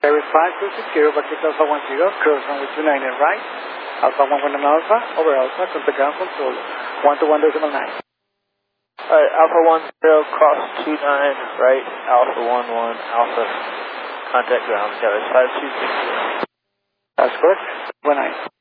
Air 5260, Paquita Alpha 10, cross runway 29 and right. Alpha 11 Alpha, over Alpha, contact ground control, 121.9. Alright, Alpha 10, cross 29, right, Alpha 11, Alpha, contact ground, Tower 5260. That's correct, 19.